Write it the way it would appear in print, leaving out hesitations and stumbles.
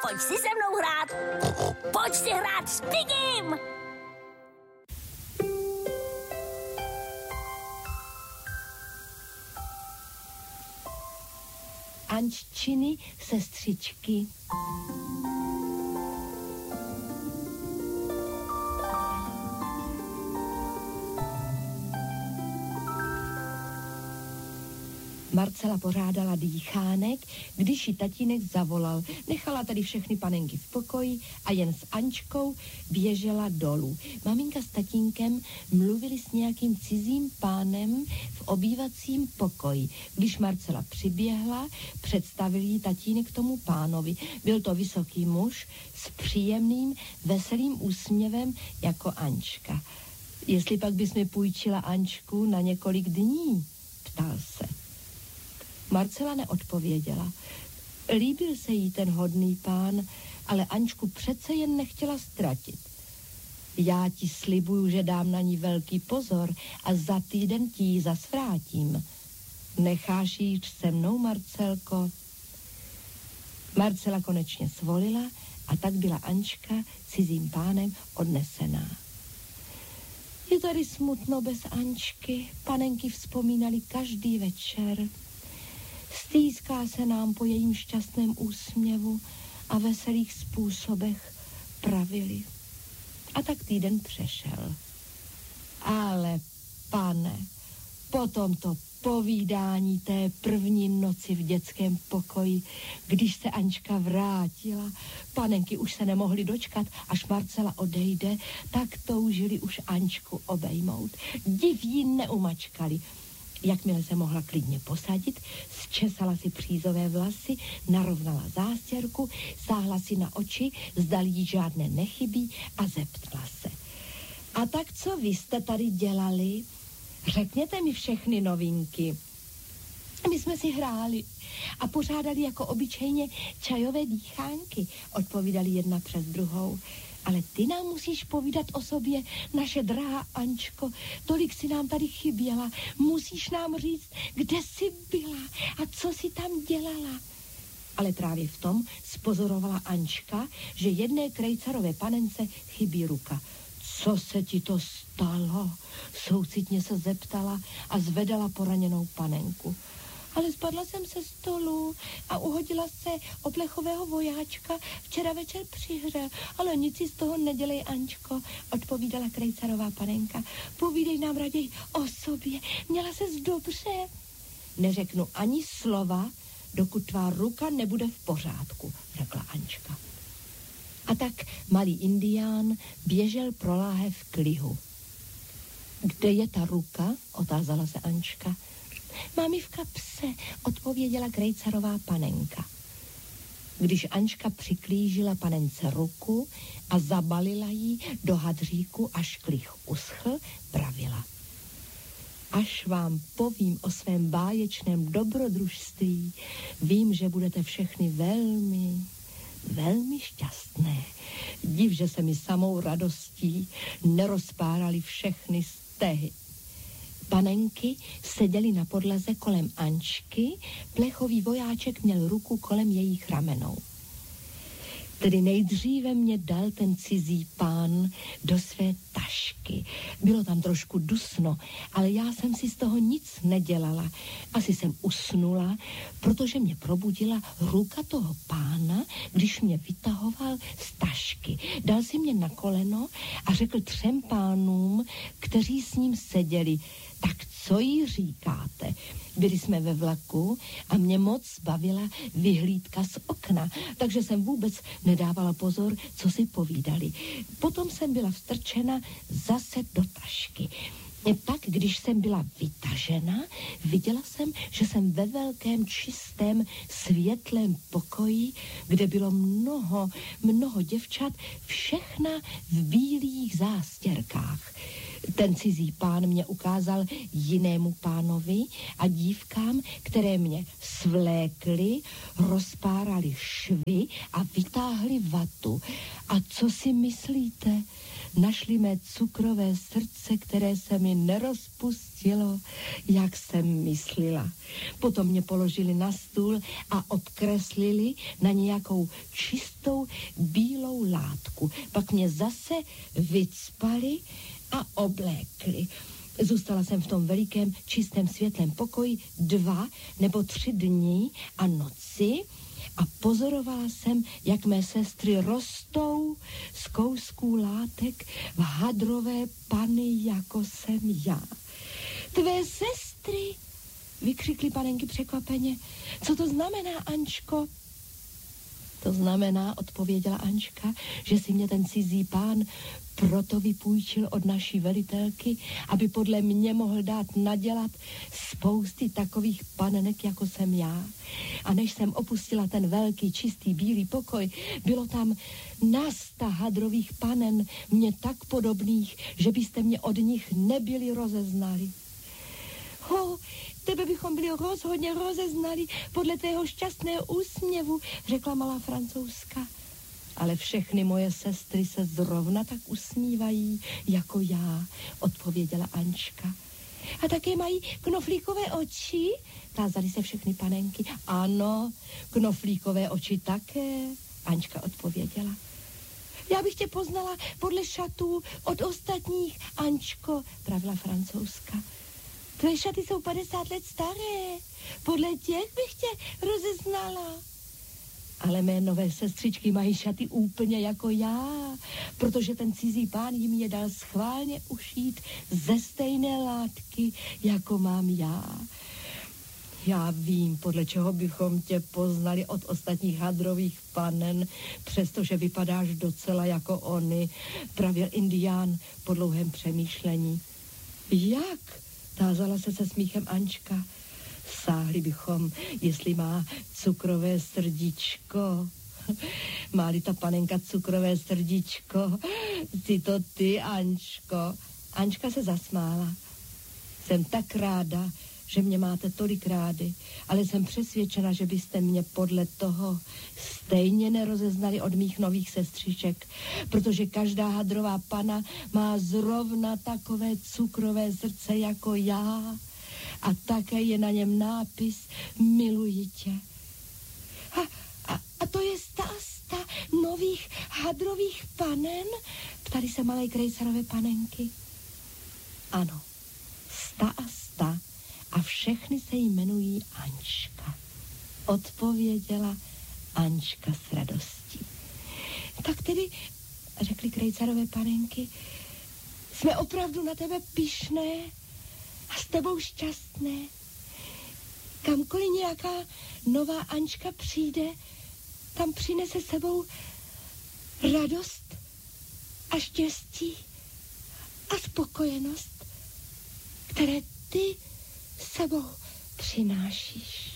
Pojď si se mnou hrát. Pojď si hrát s Pigim. Anččiny sestřičky. Marcela pořádala dýchánek, když ji tatínek zavolal. Nechala tady všechny panenky v pokoji a jen s Ančkou běžela dolů. Maminka s tatínkem mluvili s nějakým cizím pánem v obývacím pokoji. Když Marcela přiběhla, představil jí tatínek tomu pánovi. Byl to vysoký muž s příjemným, veselým úsměvem jako Ančka. Jestli pak bys mi půjčila Ančku na několik dní, ptal se. Marcela neodpověděla. Líbil se jí ten hodný pán, ale Ančku přece jen nechtěla ztratit. Já ti slibuju, že dám na ní velký pozor a za týden ti ji zas vrátím. Necháš jít se mnou, Marcelko? Marcela konečně svolila a tak byla Ančka cizím pánem odnesená. Je tady smutno bez Ančky, panenky vzpomínali každý večer. Stýská se nám po jejím šťastném úsměvu a veselých způsobech pravili. A tak týden přešel. Ale pane, potom to povídání té první noci v dětském pokoji, když se Ančka vrátila, panenky už se nemohly dočkat, až Marcela odejde, tak toužili už Ančku obejmout. Div jí neumačkali. Jakmile se mohla klidně posadit, zčesala si přízové vlasy, narovnala zástěrku, sáhla si na oči, zdali jí žádné nechybí a zeptala se. A tak co vy jste tady dělali? Řekněte mi všechny novinky. My jsme si hráli a pořádali jako obyčejně čajové dýchánky, odpovídali jedna přes druhou. Ale ty nám musíš povídat o sobě, naše drahá Ančko, tolik si nám tady chyběla. Musíš nám říct, kde jsi byla a co jsi tam dělala. Ale právě v tom spozorovala Ančka, že jedné krejcarové panence chybí ruka. Co se ti to stalo? Soucitně se zeptala a zvedala poraněnou panenku. Ale spadla jsem se stolu a uhodila se o plechového vojáčka včera večer při hře. Ale nic si z toho nedělej, Ančko, odpovídala krejcarová panenka. Povídej nám raději o sobě, měla ses dobře. Neřeknu ani slova, dokud tvá ruka nebude v pořádku, řekla Ančka. A tak malý indián běžel pro láhev k lihu. Kde je ta ruka? Otázala se Ančka. Mám ji v kapse, odpověděla krejcarová panenka. Když Ančka přiklížila panence ruku a zabalila ji do hadříku, až klich uschl, pravila. Až vám povím o svém báječném dobrodružství, vím, že budete všechny velmi, velmi šťastné. Div, že se mi samou radostí nerozpárali všechny stehy. Panenky seděly na podlaze kolem Ančky, plechový vojáček měl ruku kolem jejich ramenou. Tedy nejdříve mě dal ten cizí pán do své tašky. Bylo tam trošku dusno, ale já jsem si z toho nic nedělala. Asi jsem usnula, protože mě probudila ruka toho pána, když mě vytahoval z tašky. Dal si mě na koleno a řekl 3 pánům, kteří s ním seděli: tak co jí říkáte? Byli jsme ve vlaku a mě moc bavila vyhlídka z okna, takže jsem vůbec nedávala pozor, co si povídali. Potom jsem byla vstrčena zase do tašky. Pak, když jsem byla vytažena, viděla jsem, že jsem ve velkém, čistém, světlém pokoji, kde bylo mnoho děvčat, všechna v bílých zástěrkách. Ten cizí pán mě ukázal jinému pánovi a dívkám, které mě svlékly, rozpárali švy a vytáhli vatu. A co si myslíte? našli mé cukrové srdce, které se mi nerozpustilo, jak jsem myslela. Potom mě položili na stůl a obkreslili na nějakou čistou bílou látku. Pak mě zase vycpali a oblékli. Zůstala jsem v tom velikém čistém světlém pokoji 2 nebo 3 dny a noci a pozorovala jsem, jak mé sestry rostou z kousků látek v hadrové pany, jako jsem já. Tvé sestry, vykřikly panenky překvapeně. Co to znamená, Ančko? To znamená, odpověděla Ančka, že si mě ten cizí pán proto vypůjčil od naší velitelky, aby podle mě mohl dát nadělat spousty takových panenek, jako jsem já. A než jsem opustila ten velký, čistý, bílý pokoj, bylo tam nasta hadrových panen, mě tak podobných, že byste mě od nich nebyli rozeznali. Tebe bychom byli rozhodně rozeznali podle tvého šťastného úsměvu, řekla malá Francouzka. Ale všechny moje sestry se zrovna tak usmívají, jako já, odpověděla Ančka. A také mají knoflíkové oči? Tázali se všechny panenky. Ano, knoflíkové oči také, Ančka odpověděla. Já bych tě poznala podle šatů od ostatních, Ančko, pravila Francouzka. Tvé šaty jsou 50 let staré. Podle těch bych tě rozeznala. Ale mé nové sestřičky mají šaty úplně jako já, protože ten cizí pán jim je dal schválně ušít ze stejné látky, jako mám já. Já vím, podle čeho bychom tě poznali od ostatních hadrových panen, přestože vypadáš docela jako oni, pravil Indián po dlouhém přemýšlení. Jak? Tázala se smíchem Ančka. Sáhli bychom, jestli má cukrové srdíčko. Má-li ta panenka cukrové srdíčko, jsi to ty, Ančko. Ančka se zasmála. Jsem tak ráda, že mě máte tolik rády, ale jsem přesvědčena, že byste mě podle toho stejně nerozeznali od mých nových sestřiček, protože každá hadrová pana má zrovna takové cukrové srdce jako já a také je na něm nápis Miluji tě. A to je stásta nových hadrových panen? Ptali se malé krejcarové panenky. Ano, stásta. A všechny se jmenují Ančka, odpověděla Ančka s radostí. Tak tedy, řekly krejcarové panenky, jsme opravdu na tebe pyšné a s tebou šťastné. Kamkoliv nějaká nová Ančka přijde, tam přinese sebou radost a štěstí a spokojenost, které ty sebou přinášíš.